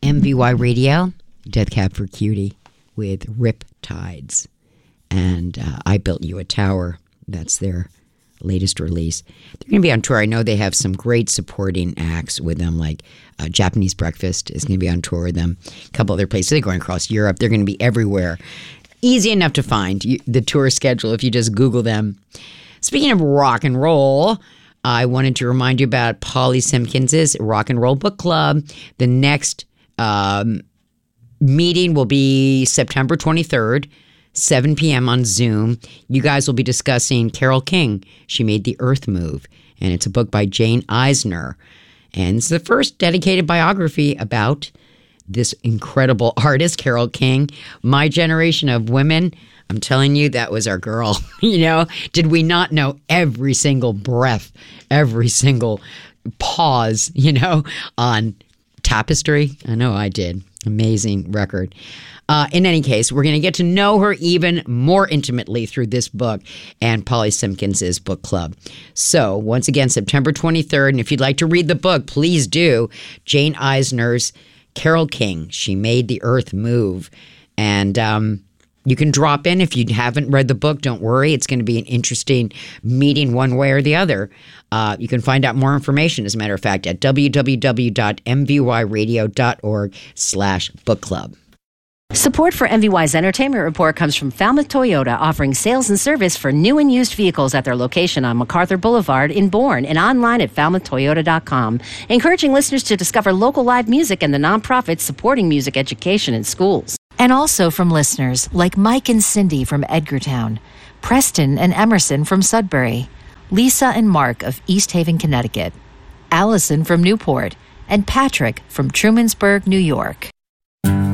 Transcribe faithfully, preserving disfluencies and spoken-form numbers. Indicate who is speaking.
Speaker 1: M V Y Radio, Death Cab for Cutie with Rip Tides. And uh, I Built You a Tower. That's their latest release. They're going to be on tour. I know they have some great supporting acts with them, like uh, Japanese Breakfast is going to be on tour with them. A couple other places. They're going across Europe. They're going to be everywhere. Easy enough to find you, the tour schedule if you just Google them. Speaking of rock and roll, I wanted to remind you about Polly Simpkins' Rock and Roll Book Club. The next um, meeting will be September twenty-third. seven p.m. on Zoom. You guys will be discussing Carole King. She Made the Earth Move. And it's a book by Jane Eisner. And it's the first dedicated biography about this incredible artist, Carole King. My generation of women, I'm telling you, that was our girl. You know, did we not know every single breath, every single pause, you know, on Tapestry? I know I did. Amazing record. Uh, in any case, we're going to get to know her even more intimately through this book and Polly Simpkins' book club. So, once again, September twenty-third, and if you'd like to read the book, please do. Jane Eisner's Carole King, She Made the Earth Move. And um, you can drop in if you haven't read the book. Don't worry. It's going to be an interesting meeting one way or the other. Uh, you can find out more information, as a matter of fact, at www.mvyradio.org slash book club.
Speaker 2: Support for M V Y's Entertainment Report comes from Falmouth Toyota, offering sales and service for new and used vehicles at their location on MacArthur Boulevard in Bourne and online at falmouth toyota dot com, encouraging listeners to discover local live music and the nonprofits supporting music education in schools.
Speaker 3: And also from listeners like Mike and Cindy from Edgartown, Preston and Emerson from Sudbury, Lisa and Mark of East Haven, Connecticut, Allison from Newport, and Patrick from Trumansburg, New York.